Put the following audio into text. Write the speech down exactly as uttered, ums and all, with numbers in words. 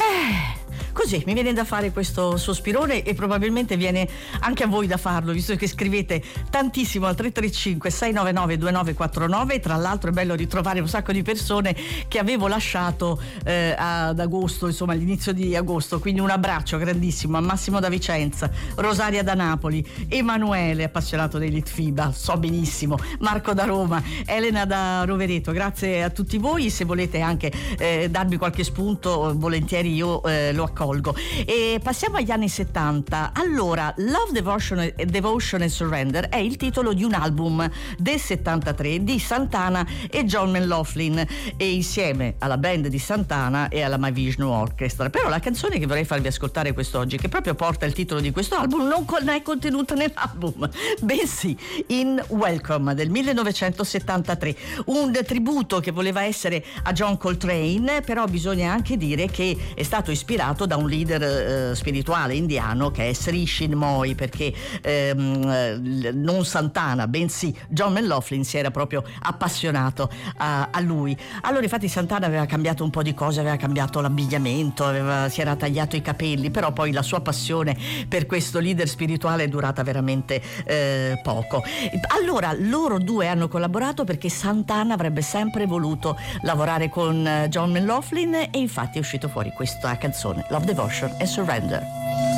Eh... Così mi viene da fare questo sospirone e probabilmente viene anche a voi da farlo, visto che scrivete tantissimo al tre tre cinque sei nove nove due nove quattro nove. Tra l'altro è bello ritrovare un sacco di persone che avevo lasciato eh, ad agosto, insomma all'inizio di agosto, quindi un abbraccio grandissimo a Massimo da Vicenza, Rosaria da Napoli, Emanuele appassionato dei Litfiba, so benissimo, Marco da Roma, Elena da Rovereto. Grazie a tutti voi, se volete anche eh, darmi qualche spunto volentieri io eh, lo accolgo. E passiamo agli anni settanta. Allora, Love, Devotion, Devotion and Surrender è il titolo di un album del settantatré di Santana e John McLaughlin, e insieme alla band di Santana e alla My Vishnu Orchestra. Però la canzone che vorrei farvi ascoltare quest'oggi, che proprio porta il titolo di questo album, non è contenuta nell'album, bensì in Welcome del millenovecentosettantatré, un tributo che voleva essere a John Coltrane, però bisogna anche dire che è stato ispirato da un leader eh, spirituale indiano che è Sri Chinmoy, perché ehm, non Santana bensì John McLaughlin si era proprio appassionato a, a lui. Allora infatti Santana aveva cambiato un po' di cose, aveva cambiato l'abbigliamento, aveva, si era tagliato i capelli, però poi la sua passione per questo leader spirituale è durata veramente eh, poco. Allora loro due hanno collaborato perché Santana avrebbe sempre voluto lavorare con John McLaughlin, e infatti è uscito fuori questa canzone Love, Devotion and Surrender.